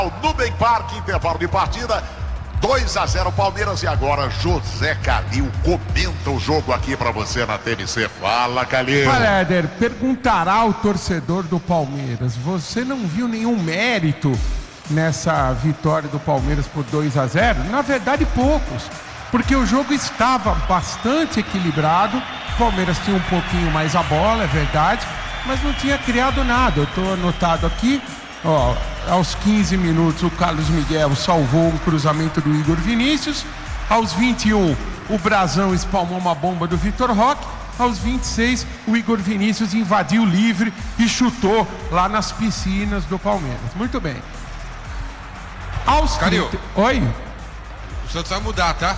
Nubem Parque, intervalo de partida, 2-0 Palmeiras. E agora José Calil comenta o jogo aqui pra você na TMC. Fala, Calil. Fala, Éder. Perguntará o torcedor do Palmeiras: você não viu nenhum mérito nessa vitória do Palmeiras por 2-0? Na verdade, poucos, porque o jogo estava bastante equilibrado. O Palmeiras tinha um pouquinho mais a bola, é verdade, mas não tinha criado nada. Eu estou anotado aqui, ó, aos 15 minutos o Carlos Miguel salvou um cruzamento do Igor Vinícius. Aos 21, o Brazão espalmou uma bomba do Vitor Roque. Aos 26, o Igor Vinícius invadiu livre e chutou lá nas piscinas do Palmeiras. Muito bem. Aos 30... Oi? O Santos vai mudar, tá?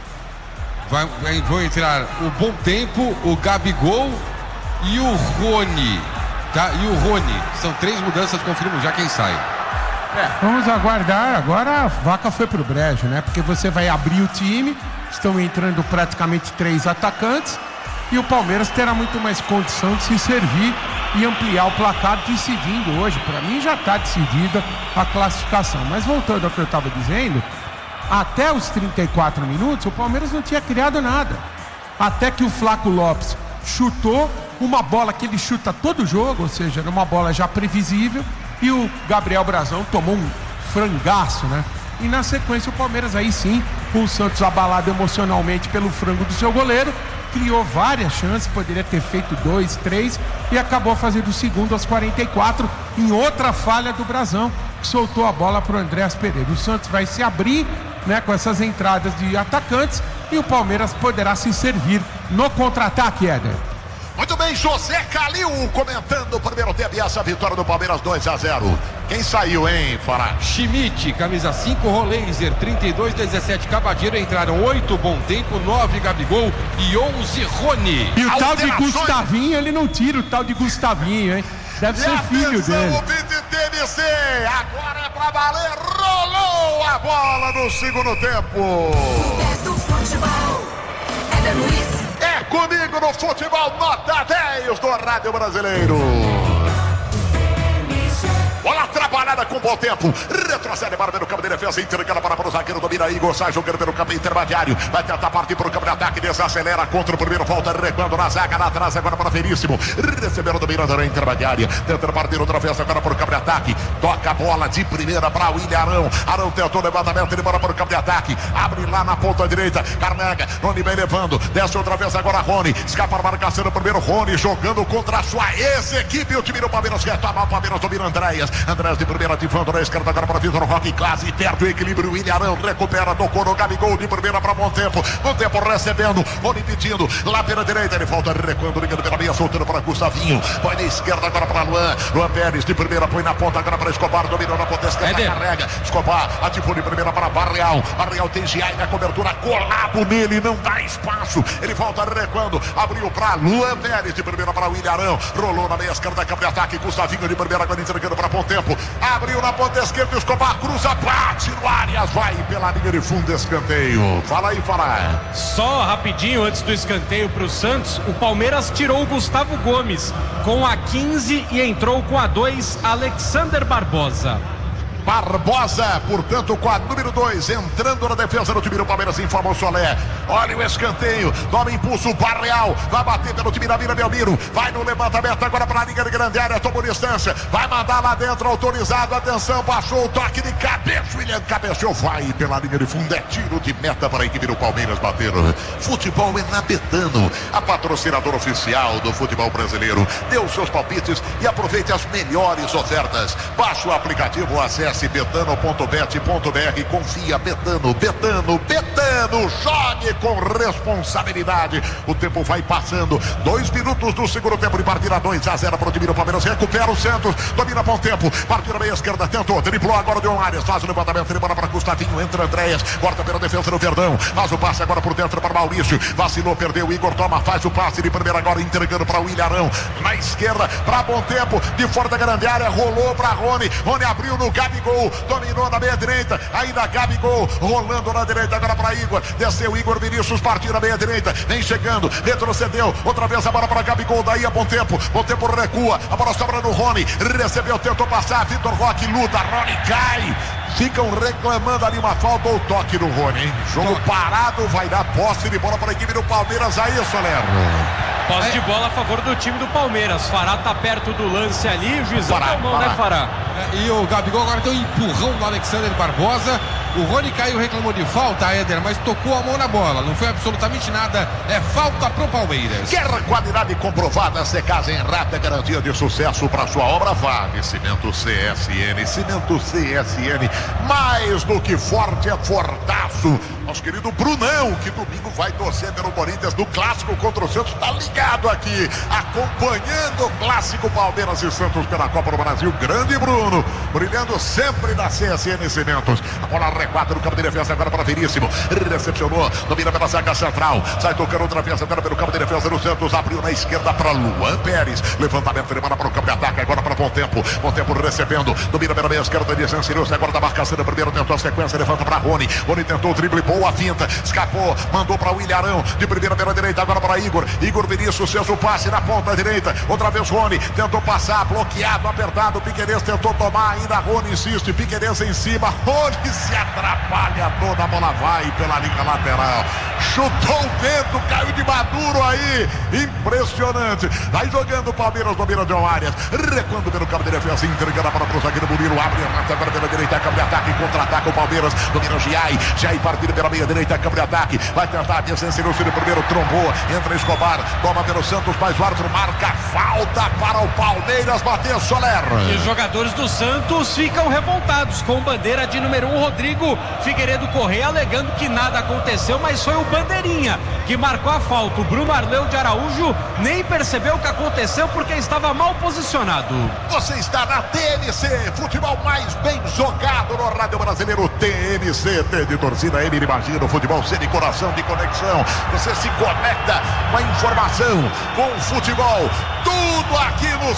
Vão entrar o Bom Tempo, o Gabigol e o Rony, tá? E o Rony. São 3 mudanças, confirmo já quem sai. Vamos aguardar. Agora a vaca foi pro brejo, né? Porque você vai abrir o time, estão entrando praticamente 3 atacantes e o Palmeiras terá muito mais condição de se servir e ampliar o placar, decidindo hoje. Para mim já está decidida a classificação. Mas voltando ao que eu estava dizendo, até os 34 minutos o Palmeiras não tinha criado nada. Até que o Flaco Lopes chutou uma bola que ele chuta todo jogo, ou seja, era uma bola já previsível, e o Gabriel Brazão tomou um frangaço, né? E na sequência o Palmeiras aí sim, com o Santos abalado emocionalmente pelo frango do seu goleiro, criou várias chances, poderia ter feito 2, 3 e acabou fazendo o segundo aos 44 em outra falha do Brazão, que soltou a bola para o Andréas Pereira. O Santos vai se abrir, né, com essas entradas de atacantes e o Palmeiras poderá se servir no contra-ataque, Éder. Muito bem, José Calil comentando o primeiro tempo e essa vitória do Palmeiras 2-0. Quem saiu, hein, Fará? Schmidt, camisa 5, Roleiser, 32, 17, Cabadeiro. Entraram 8, Bom Tempo, 9, Gabigol e 11, Rony. E o tal de Gustavinho, ele não tira o tal de Gustavinho, hein? Deve ser filho dele. O Vite TMC, agora é pra valer, rolou a bola no segundo tempo. É comigo no futebol, nota 10 do Rádio Brasileiro. Bola atrapalhada com bom tempo. Retrocede para o campo de defesa. Entregando para o zagueiro. Domina Igor. Sai jogando pelo campo intermediário. Vai tentar partir para o campo de ataque. Desacelera contra o primeiro. Volta recuando na zaga. Lá atrás agora para Veríssimo. Recebendo dominando na intermediária. Tentando partir outra vez agora para o campo de ataque. Toca a bola de primeira para o William Arão. Arão tentou levantamento. Ele bora para o campo de ataque. Abre lá na ponta direita. Carnega. Rony vem levando. Desce outra vez agora Rony. Escapa a marcação no primeiro. Rony jogando contra a sua ex-equipe. O time do Palmeiras retoma. O Palmeiras domina Andréas. Andréas de primeira ativando na esquerda agora para Vitor Roque, quase perde o equilíbrio. William Arão recupera, tocou no Gabigol de primeira para Bom Tempo recebendo, Rony pedindo lá pela direita, ele volta recuando, ligando pela meia, soltando para Gustavinho, vai na esquerda agora para Luan Pérez de primeira, põe na ponta agora para Escobar, dominou na ponta esquerda, carrega, Escobar ativou de primeira para Barreal tem Giai na cobertura, colado nele, não dá espaço, ele volta recuando, abriu para Luan Pérez de primeira para William Arão, rolou na meia esquerda, campo de ataque, Gustavinho de primeira agora entregando para Bom Tempo, abriu na ponta esquerda, Escobar cruza, bate no Arias, vai pela linha de fundo, escanteio. Fala aí, fala. Só rapidinho, antes do escanteio para o Santos, o Palmeiras tirou o Gustavo Gomes com a 15 e entrou com a 2, Alexander Barbosa. Barbosa, portanto, com a número 2, entrando na defesa do time do Palmeiras, informa o Solé. Olha o escanteio, toma impulso, Barreal, vai bater pelo time da Vila Belmiro, vai no levantamento agora para a linha de grande área, tomou distância, vai mandar lá dentro, autorizado, atenção, baixou o toque de cabeça, William cabeceou, vai pela linha de fundo, é tiro de meta para a equipe do Palmeiras bater. Futebol é na Betano, a patrocinadora oficial do futebol brasileiro. Dê os seus palpites e aproveite as melhores ofertas. Baixe o aplicativo, acesse betano.bet.br, confia, Betano, jogue com responsabilidade. O tempo vai passando, 2 minutos do segundo tempo de partida, 2-0 para o time do Palmeiras, recupera o Santos, domina Bom Tempo, partida meia esquerda, tentou, driblou agora de Arias, faz o levantamento, ele bola para Gustavinho, entra Andréas, corta pela defesa do Verdão, faz o passe agora por dentro para Maurício, vacilou, perdeu, Igor toma, faz o passe de primeira agora, entregando para o William Arão, na esquerda, para Bom Tempo, de fora da grande área, rolou para Rony abriu no Gabigol, dominou na meia direita, ainda Gabigol, rolando na direita agora para Igor, desceu Igor Vinícius, partiu na meia direita, vem chegando, retrocedeu, outra vez a bola para Gabigol, daí a Bom Tempo recua, a bola sobra no Rony, recebeu, tentou passar, Vitor Roque luta, Rony cai, ficam reclamando ali uma falta ou toque no Rony, hein? Jogo parado, vai dar posse de bola para a equipe do Palmeiras aí, Soler. Posse de bola a favor do time do Palmeiras. Fará tá perto do lance ali, o juizão deu mão, né, Fará? E o Gabigol agora deu um empurrão no Alexander Barbosa. O Rony caiu, reclamou de falta, Éder, mas tocou a mão na bola. Não foi absolutamente nada. É falta pro Palmeiras. Quer qualidade comprovada? Secasa em Rata, garantia de sucesso para sua obra. Vá de Cimento CSN. Cimento CSN, mais do que forte, é fortaço. Nosso querido Brunão, que domingo vai torcer pelo Corinthians no clássico contra o Santos, tá ligado aqui, acompanhando o clássico Palmeiras e Santos pela Copa do Brasil. Grande Bruno, brilhando sempre na CSN Cimentos. A bola recuada no campo de defesa agora para Veríssimo, recepcionou, domina pela zaga central, sai tocando outra vez agora pelo campo de defesa do Santos, abriu na esquerda para Luan Pérez, levantamento de bola para o campo de ataque, agora para Bom Tempo recebendo, domina pela meia esquerda de Santos, agora da marcação do primeiro, tentou a sequência, levanta para Rony tentou o drible, boa finta, escapou, mandou para o Ilharão, de primeira pela direita, agora para Igor Vinícius fez o passe na ponta direita, outra vez Rony, tentou passar, bloqueado, apertado, Piquerez tentou tomar, ainda Rony insiste, Piquerez em cima, Rony se atrapalha toda, a bola vai pela linha lateral, chutou o vento, caiu de maduro aí, impressionante, vai jogando o Palmeiras, domina John Arias, recuando pelo campo de defesa, entregando a bola para o zagueiro Murilo, abre a mata agora pela direita, campo de ataque, contra-ataca o Palmeiras, domina o Giai partindo pela meia direita, campo de ataque, vai tentar a descência no primeiro, trombou, entra Escobar, toma pelo Santos, mas o árbitro marca falta para o Palmeiras bater, Soler. E os jogadores do Santos ficam revoltados com bandeira de número 1, Rodrigo Figueiredo Correia, alegando que nada aconteceu, mas foi o bandeirinha que marcou a falta. O Bruno Arleu de Araújo nem percebeu o que aconteceu porque estava mal posicionado. Você está na TMC, futebol mais bem jogado no rádio brasileiro. TMC, T de torcida, M de imagina, o futebol C de coração, de conexão. Você se conecta com a informação, com o futebol, tudo aqui no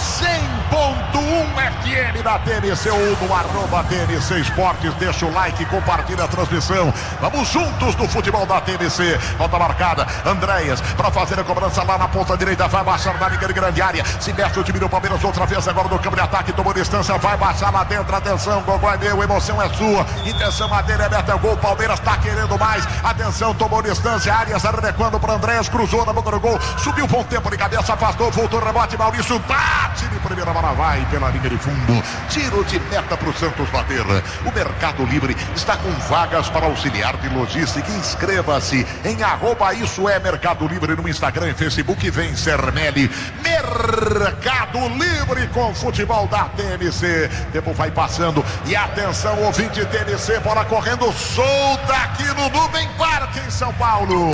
100.1 FM da TMC ou no @TMC Esportes. Deixa o like, compartilha a transmissão. Vamos juntos no futebol da TMC. Volta marcada, Andréas para fazer a cobrança lá na ponta direita, vai baixar na linha de grande área, se mexe o time do Palmeiras outra vez agora no campo de ataque, tomou distância, vai baixar lá dentro, atenção, Gogó é meu, emoção é sua, intenção a dele é meta, gol, Palmeiras tá querendo mais, atenção, tomou distância, Arias recuando para Andréas, cruzou na boca do gol, subiu bom tempo de cabeça, afastou, voltou, rebote, Maurício bate de primeira, bola vai pela linha de fundo, tiro de meta para o Santos bater. O Mercado Livre está com vagas para auxiliar de logística, inscreva-se em @isso é Mercado Livre no Instagram e Facebook, vem Sermelli, Mercado Livre com futebol da TMC, tempo vai passando e atenção, ouvinte TMC, bola correndo solta aqui no Nubem Parque em São Paulo.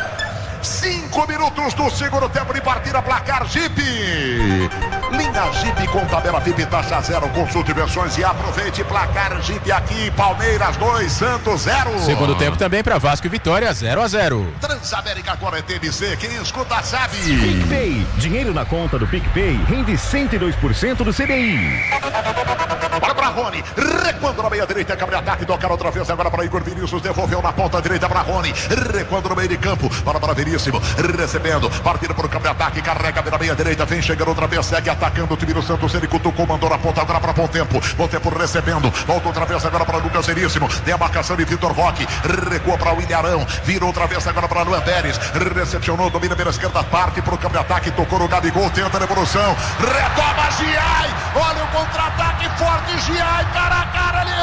5 minutos do segundo tempo de partida, placar Jeep. Linha Jeep com tabela VIP, taxa zero, consulte versões e aproveite. Placar Jeep aqui, Palmeiras 2, Santos 0. Segundo tempo também para Vasco e Vitória, 0-0. Transamérica agora é TMC, quem escuta sabe. PicPay, dinheiro na conta do PicPay rende 102% do CDI. Bola para Rony, recuando na meia direita, câmara de ataque, tocar outra vez agora para Igor Vinícius, devolveu na ponta direita para Rony, recuando no meio de campo, bola para Veríssimo, recebendo, partindo para o câmara de ataque, carrega na meia direita, vem chegando outra vez, segue atacando o time do Santos, ele cutucou, mandou na ponta agora para Bom Tempo recebendo, volta outra vez agora para Lucas Veríssimo, tem a marcação de Vitor Roque, recua para o Ilharão, virou outra vez agora para Luan Pérez, recepcionou, domina pela esquerda, parte para o câmara de ataque, tocou no Gabigol, tenta a devolução, retoma Giai, olha o contra-ataque forte, Giai, cara a cara ali,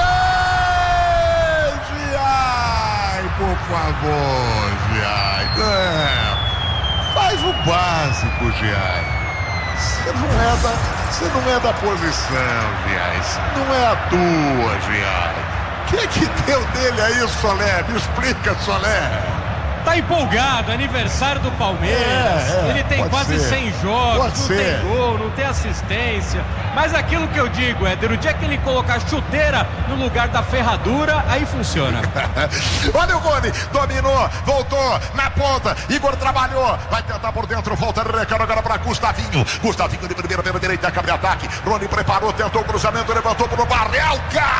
Giai, por favor, Giai, faz o básico, Giai. Você não é da posição, Giai. Não é a tua, Giai. O que deu dele aí, Soler? Me explica, Soler. Tá empolgado, aniversário do Palmeiras. Ele tem quase 100 jogos, não tem gol, não tem assistência. Mas aquilo que eu digo, Éder, o dia que ele colocar chuteira no lugar da ferradura, aí funciona. Olha o Rony, dominou, voltou na ponta, Igor trabalhou, vai tentar por dentro, volta, recado agora para Gustavinho de primeira pela direita, câmara de ataque, Rony preparou, tentou o cruzamento, levantou para o Barrelca.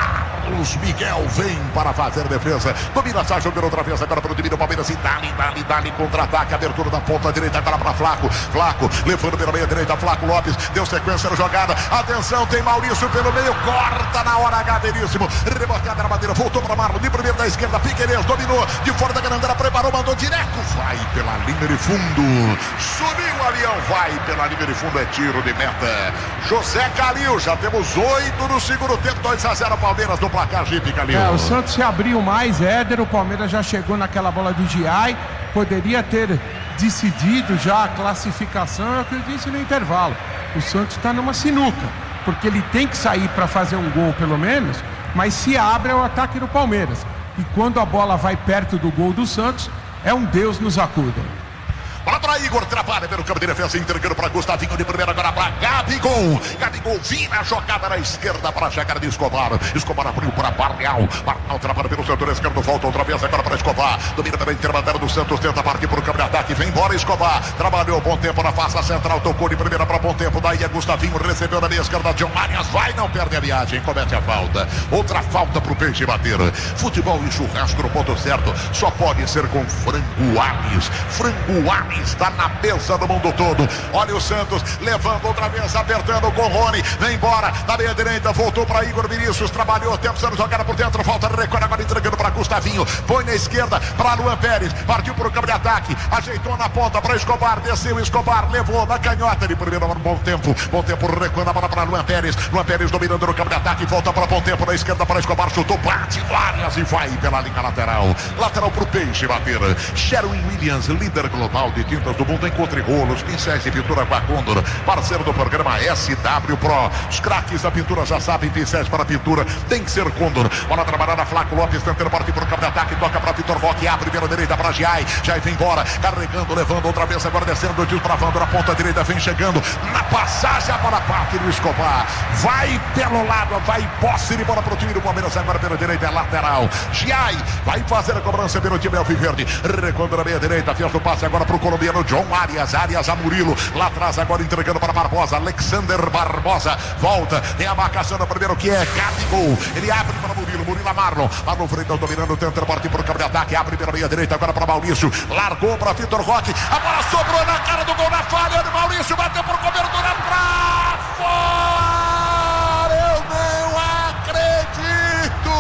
Carlos Miguel vem para fazer defesa. Domina, sai jogando outra vez agora para o time do Palmeiras. E dá-lhe contra-ataque. Abertura da ponta direita agora para Flaco. Flaco levando pela meia direita. Flaco Lopes deu sequência na jogada. Atenção, tem Maurício pelo meio. Corta na hora H, Veríssimo. Reboteada na bandeira. Voltou para Marlon. De primeiro da esquerda. Piqueires dominou. De fora da grande área. Preparou, mandou direto. Vai pela linha de fundo. Subiu o avião. Vai pela linha de fundo. É tiro de meta. José Calil. Já temos 8 no segundo tempo. 2-0 Palmeiras no placar, Gipe Calil. O Santos se abriu mais, Éder. O Palmeiras já chegou naquela bola do Giai. Poderia ter decidido já a classificação, é o que eu disse no intervalo. O Santos está numa sinuca, porque ele tem que sair para fazer um gol pelo menos, mas se abre é o ataque do Palmeiras. E quando a bola vai perto do gol do Santos, é um Deus nos acuda. Bola para Igor, trabalha pelo campo de defesa, entregando para Gustavinho de primeira, agora para Gabigol. Gabigol vira a jogada na esquerda para chegar de Escobar. Escobar abriu para Barreal. Barreal trabalha pelo setor esquerdo, volta outra vez agora para Escobar. Domina pela interbandeira do Santos, tenta partir para o campo de ataque. Vem embora Escobar. Trabalhou bom tempo na face central, tocou de primeira para bom tempo. Daí é Gustavinho, recebeu na meia esquerda. John Arias vai, não perde a viagem, comete a falta. Outra falta para o Peixe bater. Futebol e churrasco no ponto certo. Só pode ser com Frango Ames. Frango Ames está na mesa do mundo todo. Olha o Santos levando outra vez, apertando com o Rony. Vem embora da meia direita, voltou para Igor Vinícius, trabalhou, tempo sendo jogada por dentro, falta recuo, agora entregando para Gustavinho, põe na esquerda para Luan Pérez, partiu para o campo de ataque, ajeitou na ponta para Escobar, desceu Escobar, levou na canhota de primeiro, bom tempo recuando a bola para Luan Pérez dominando no campo de ataque, volta para bom tempo na esquerda para Escobar, chutou, bate várias e vai pela linha lateral para o Peixe bater. Sherwin Williams, líder global de tintas do mundo, encontre rolos, pincéis de pintura com a Condor, parceiro do programa SW Pro. Os craques da pintura já sabem, pincéis para pintura tem que ser Condor. Bola trabalhada, Flaco Lopes tentando partir para o campo de ataque, toca para Vitor Roque, abre pela direita para Giai, Giai vem embora, carregando, levando outra vez, agora descendo, desbravando na ponta direita, vem chegando na passagem, a bola parte do Escobar, vai pelo lado, vai posse de bola para o time do Palmeiras, agora pela direita é lateral. Giai vai fazer a cobrança pelo time alviverde, recuando na meia direita, fez o passe agora para o colombiano John Arias, Arias a Murilo, lá atrás agora entregando para Barbosa, Alexander Barbosa, volta, tem a marcação no primeiro que é Gabigol, ele abre para Murilo, Murilo a Marlon Freitas dominando, tentando partir para o campo de ataque, abre pela meia direita agora para Maurício, largou para Vitor Roque, a bola sobrou na cara do gol, na falha de Maurício, bateu por cobertura para fora, eu não acredito!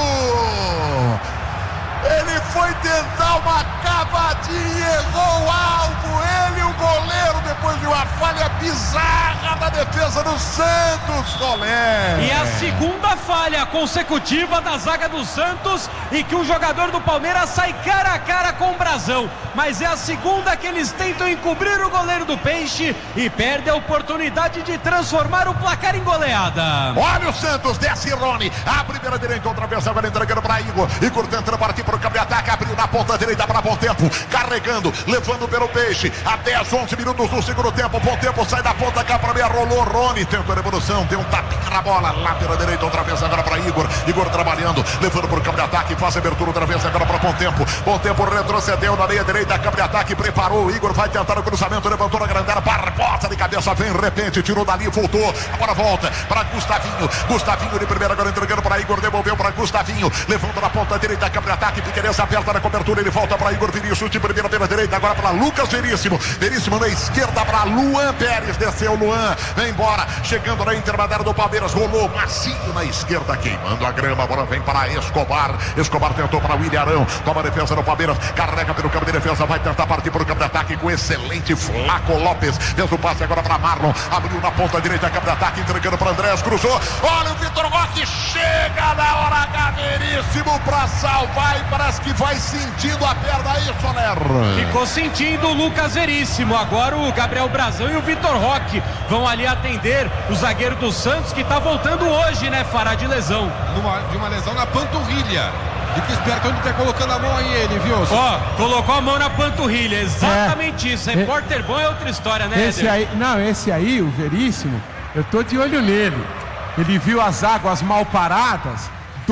Ele foi tentar uma cavadinha, errou o alvo, ele o goleiro, depois de uma falha bizarra da defesa do Santos, Solé. E a segunda falha consecutiva da zaga do Santos e que o jogador do Palmeiras sai cara a cara com o Brazão, mas é a segunda que eles tentam encobrir o goleiro do Peixe e perde a oportunidade de transformar o placar em goleada. Olha o Santos, desce Rony, abre pela direita, outra vez agora entregando para Igor tentando partir para o campo de ataque, abriu na ponta direita para bom tempo, carregando, levando pelo Peixe, a 10, 11 minutos do segundo tempo, bom tempo, sai da ponta cá para meia, rolou Rony, tenta a revolução, tem um tapinha na bola, lá pela direita, outra vez agora para Igor trabalhando, levando para o campo de ataque, faz a abertura outra vez agora para bom tempo retrocedeu na meia direita, campo de ataque, preparou, Igor vai tentar o cruzamento, levantou na grande área, Barbosa de cabeça, vem, de repente, tirou dali, voltou, agora volta para Gustavinho de primeira, agora entregando para Igor, devolveu para Gustavinho, levando na ponta direita, campo de ataque, Piqueires aperta na cobertura, ele volta para Igor Vinícius, de primeira pela direita, agora para Lucas Veríssimo na esquerda para Luan Pérez, desceu Luan, vem embora, chegando na intermediária do Palmeiras, rolou macio na esquerda, queimando a grama, agora vem para Escobar tentou para William Arão, toma a defesa do Palmeiras, carrega pelo campo de defesa, vai tentar partir para o campo de ataque com excelente Flaco Lopes, fez o passe agora para Marlon, abriu na ponta direita, campo de ataque, entregando para Andrés, cruzou, olha o Vitor Roque, chega na hora H, Veríssimo para salvar e parece que vai sentindo a perna aí, Soler. Ficou sentindo o Lucas Veríssimo, agora o Gabriel Brazão e o Vitor Roque vão ali atender o zagueiro do Santos que tá voltando hoje, né, Fará, de lesão. De uma lesão na panturrilha. Fica esperto onde tá colocando a mão aí ele, viu? Ó, colocou a mão na panturrilha, exatamente isso. Repórter bom é outra história, né, esse aí, o Veríssimo, eu tô de olho nele. Ele viu as águas mal paradas,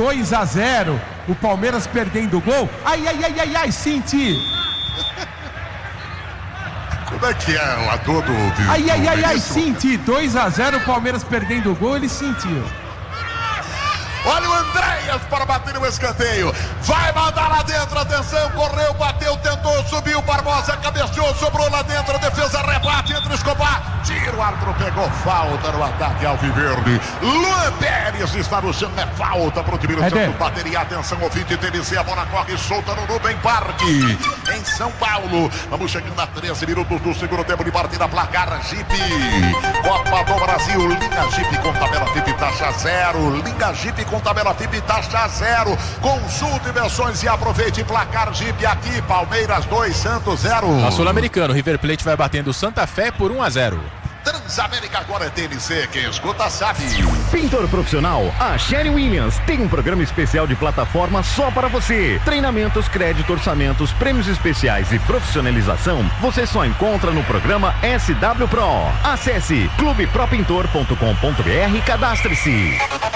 2-0, o Palmeiras perdendo o gol. Ai, senti. Como é que é a dor do... Ai, senti, 2-0, o Palmeiras perdendo o gol, ele sentiu. Olha o Andréas Andréas para bater o escanteio. Vai mandar lá dentro, atenção, correu, bateu, tentou, subiu, Barbosa cabeceou, sobrou lá dentro, a defesa rebate entre Escobar. Tira, o árbitro pegou falta no ataque alviverde. Luan Pérez está no chão, é falta para o time do Santos. Bateria, atenção, ouvinte, TNC, a bola corre solta no Rubem Parque, em São Paulo. Vamos chegando a 13 minutos do segundo tempo de partida, placar Jeep. Copa do Brasil, Linha Jeep com tabela FIP taxa zero. Linha Jeep com tabela FIP taxa zero. Consulte versões e aproveite placar Jeep aqui. Palmeiras 2, Santos 0. Na Sul-Americano, River Plate vai batendo o Santa Fé por 1-0. Transamérica agora é TNC, quem escuta sabe. Pintor profissional, a Sherry Williams tem um programa especial de plataforma só para você. Treinamentos, crédito, orçamentos, prêmios especiais e profissionalização, você só encontra no programa SW Pro. Acesse clubepropintor.com.br e cadastre-se.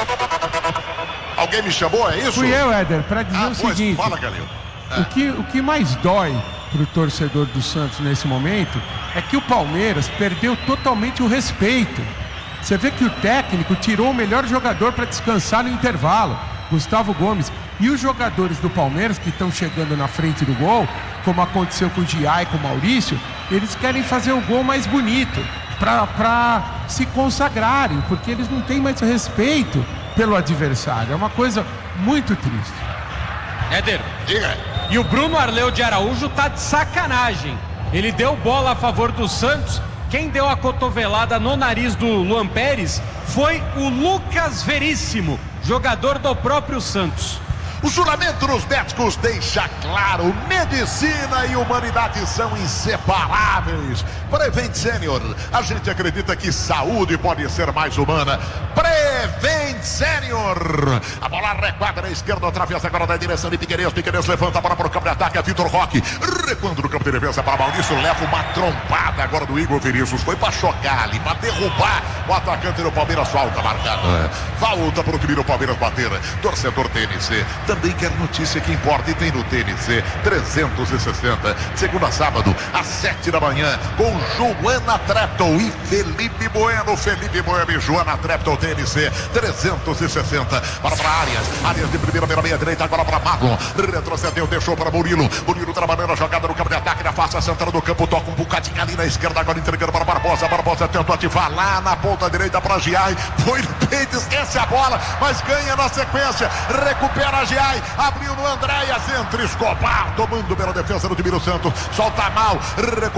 Alguém me chamou, é isso? Fui eu, Éder, para dizer o seguinte. Fala, Galil. O que mais dói para o torcedor do Santos nesse momento é que o Palmeiras perdeu totalmente o respeito. Você vê que o técnico tirou o melhor jogador para descansar no intervalo, Gustavo Gomes, e os jogadores do Palmeiras que estão chegando na frente do gol, como aconteceu com o Gia e com o Maurício, eles querem fazer o gol mais bonito para se consagrarem, porque eles não têm mais respeito pelo adversário. É uma coisa muito triste. Éder, diga. E o Bruno Arleu de Araújo tá de sacanagem. Ele deu bola a favor do Santos. Quem deu a cotovelada no nariz do Luan Pérez foi o Lucas Veríssimo, jogador do próprio Santos. O juramento nos médicos deixa claro, medicina e humanidade são inseparáveis. Prevent Senior, a gente acredita que saúde pode ser mais humana. Prevent Senior. A bola requadra à esquerda, atravessa agora da direção de Piquerez. Piquerez levanta a bola para o campo de ataque, é Vitor Roque. Recuando no campo de defesa para Maurício, leva uma trombada agora do Igor Vinícius. Foi para chocar ali, para derrubar o atacante do Palmeiras. Falta marcada. Falta para o time do Palmeiras bater. Torcedor TNC também quer notícia que importa e tem no TNC 360, segunda a sábado às 7 da manhã, com Joana Trepton e Felipe Bueno. Felipe Bueno e Joana Trepton, TNC 360. Para Arias de primeira, meia direita, agora para Marlon, retrocedeu, deixou para Murilo trabalhando a jogada no campo de ataque, na face central do campo, toca um bocadinho ali na esquerda, agora entregando para Barbosa tentou ativar lá na ponta direita para Giai, foi no peito, esquece a bola, mas ganha na sequência, recupera a Giai, abriu no Andréas, entre Escobar, tomando pela defesa do time do Santos, solta mal,